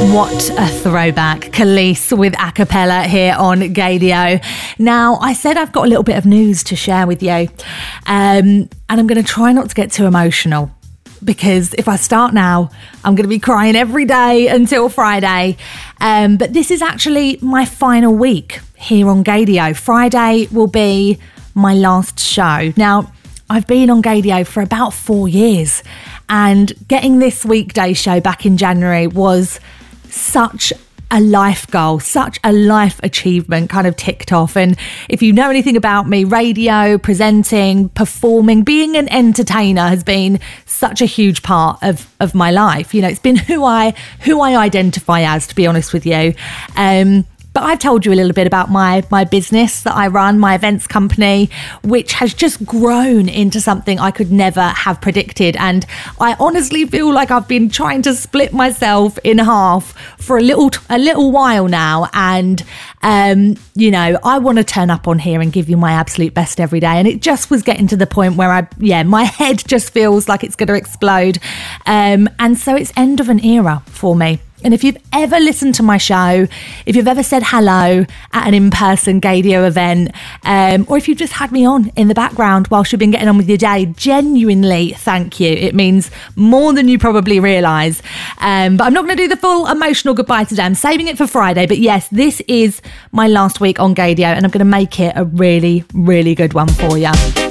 What a throwback. Kelis with Acapella here on Gaydio. Now, I said I've got a little bit of news to share with you, and I'm going to try not to get too emotional, because if I start now, I'm going to be crying every day until Friday. But this is actually my final week here on Gaydio. Friday will be my last show. Now, I've been on Gaydio for about 4 years, and getting this weekday show back in January was such a life goal, such a life achievement kind of ticked off. And if you know anything about me, radio, presenting, performing, being an entertainer has been such a huge part of my life. You know, it's been who I identify as, to be honest with you. But I've told you a little bit about my business that I run, my events company, which has just grown into something I could never have predicted. And I honestly feel like I've been trying to split myself in half for a little while now. And, you know, I want to turn up on here and give you my absolute best every day. And it just was getting to the point where my head just feels like it's going to explode. And so it's end of an era for me. And if you've ever listened to my show, if you've ever said hello at an in-person Gaydio event, or if you've just had me on in the background whilst you've been getting on with your day, genuinely thank you. It means more than you probably realise. But I'm not going to do the full emotional goodbye today. I'm saving it for Friday. But yes, this is my last week on Gaydio, and I'm going to make it a really, really good one for you.